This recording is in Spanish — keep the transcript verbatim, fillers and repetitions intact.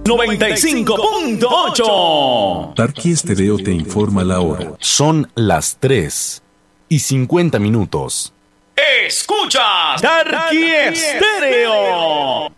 noventa y cinco punto ocho. Tarqui Estéreo te informa la hora. Son las tres y cincuenta minutos. Escuchas Tarqui Estéreo.